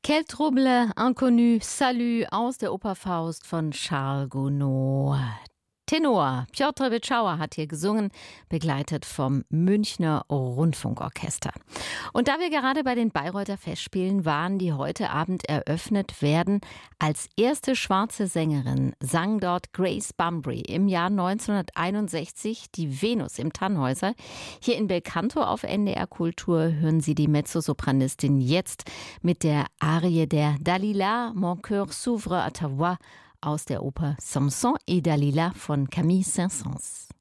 Quel trouble inconnu, Salut aus der Oper Faust von Charles Gounod. Tenor Piotr Beczała hat hier gesungen, begleitet vom Münchner Rundfunkorchester. Und da wir gerade bei den Bayreuther Festspielen waren, die heute Abend eröffnet werden, als erste schwarze Sängerin sang dort Grace Bumbry im Jahr 1961 die Venus im Tannhäuser. Hier in Belcanto auf NDR Kultur hören Sie die Mezzosopranistin jetzt mit der Arie der Dalila, Mon cœur s'ouvre à ta voix, aus der Oper Samson et Dalila von Camille Saint-Saëns.